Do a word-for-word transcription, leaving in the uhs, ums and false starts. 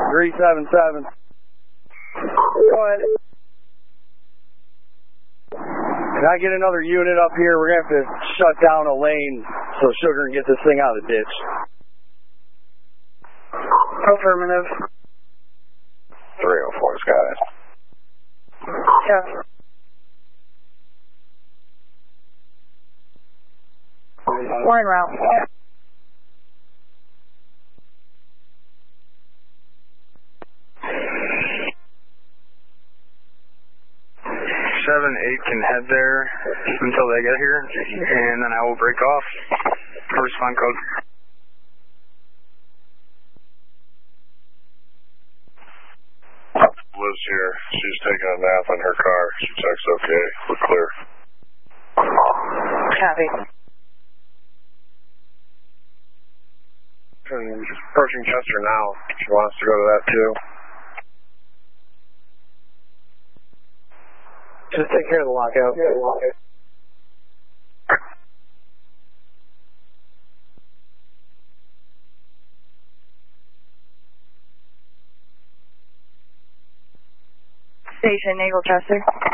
three seven seven. Go ahead. Can I get another unit up here? We're going to have to shut down a lane so Sugar can get this thing out of the ditch. Affirmative. three oh four's got it. Yeah. We're en route. seven eight can head there until they get here, and then I will break off. Respond code. Liz here. She's taking a nap in her car. She checks okay. We're clear. Copy. Approaching Chester now. She wants to go to that too. Just take care of the lockout. Yeah, lockout. Station, Eagle Chester.